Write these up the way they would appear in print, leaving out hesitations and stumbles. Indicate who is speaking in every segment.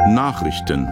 Speaker 1: Nachrichten.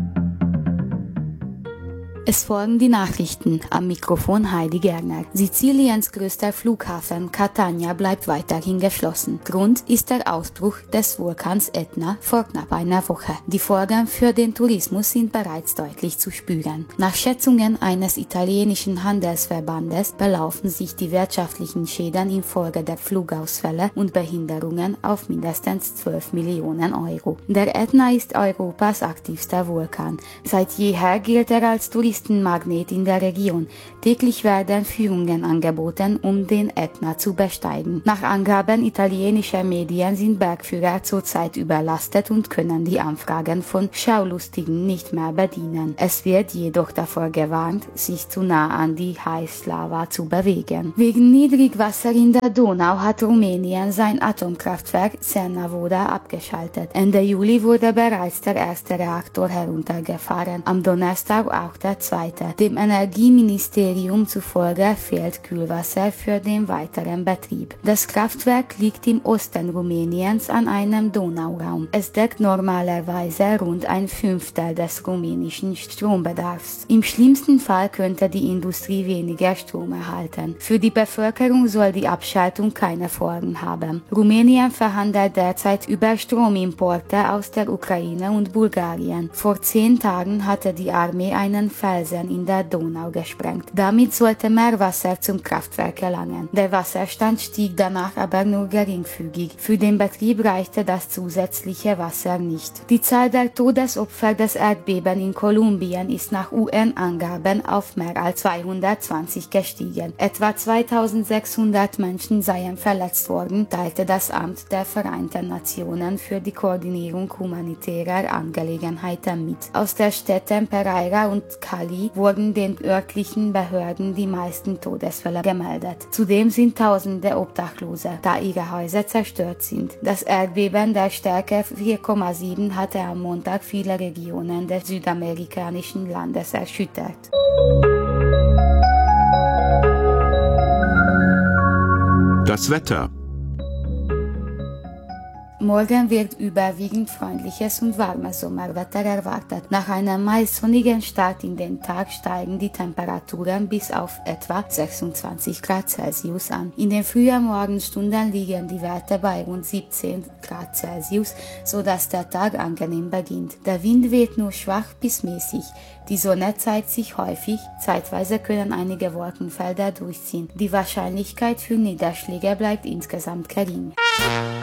Speaker 2: Es folgen die Nachrichten. Am Mikrofon Heidi Gerner. Siziliens größter Flughafen Catania bleibt weiterhin geschlossen. Grund ist der Ausbruch des Vulkans Etna vor knapp einer Woche. Die Folgen für den Tourismus sind bereits deutlich zu spüren. Nach Schätzungen eines italienischen Handelsverbandes belaufen sich die wirtschaftlichen Schäden infolge der Flugausfälle und Behinderungen auf mindestens 12 Millionen Euro. Der Etna ist Europas aktivster Vulkan. Seit jeher gilt er als Touristenmagnet in der Region. Täglich werden Führungen angeboten, um den Etna zu besteigen. Nach Angaben italienischer Medien sind Bergführer zurzeit überlastet und können die Anfragen von Schaulustigen nicht mehr bedienen. Es wird jedoch davor gewarnt, sich zu nah an die Heißlava zu bewegen. Wegen Niedrigwasser in der Donau hat Rumänien sein Atomkraftwerk Cernavoda abgeschaltet. Ende Juli wurde bereits der erste Reaktor heruntergefahren, am Donnerstag auch der zweite. Dem Energieministerium zufolge fehlt Kühlwasser für den weiteren Betrieb. Das Kraftwerk liegt im Osten Rumäniens an einem Donauraum. Es deckt normalerweise rund ein Fünftel des rumänischen Strombedarfs. Im schlimmsten Fall könnte die Industrie weniger Strom erhalten. Für die Bevölkerung soll die Abschaltung keine Folgen haben. Rumänien verhandelt derzeit über Stromimporte aus der Ukraine und Bulgarien. Vor 10 Tagen hatte die Armee einen Felsen in der Donau gesprengt. Damit sollte mehr Wasser zum Kraftwerk gelangen. Der Wasserstand stieg danach aber nur geringfügig. Für den Betrieb reichte das zusätzliche Wasser nicht. Die Zahl der Todesopfer des Erdbebens in Kolumbien ist nach UN-Angaben auf mehr als 220 gestiegen. Etwa 2600 Menschen seien verletzt worden, teilte das Amt der Vereinten Nationen für die Koordinierung humanitärer Angelegenheiten mit. Aus der Städte Pereira und Cali wurden den örtlichen Behörden die meisten Todesfälle gemeldet. Zudem sind Tausende Obdachlose, da ihre Häuser zerstört sind. Das Erdbeben der Stärke 4,7 hatte am Montag viele Regionen des südamerikanischen Landes erschüttert.
Speaker 1: Das Wetter.
Speaker 2: Morgen wird überwiegend freundliches und warmes Sommerwetter erwartet. Nach einem meist sonnigen Start in den Tag steigen die Temperaturen bis auf etwa 26 Grad Celsius an. In den frühen Morgenstunden liegen die Werte bei rund 17 Grad Celsius, sodass der Tag angenehm beginnt. Der Wind weht nur schwach bis mäßig. Die Sonne zeigt sich häufig, zeitweise können einige Wolkenfelder durchziehen. Die Wahrscheinlichkeit für Niederschläge bleibt insgesamt gering.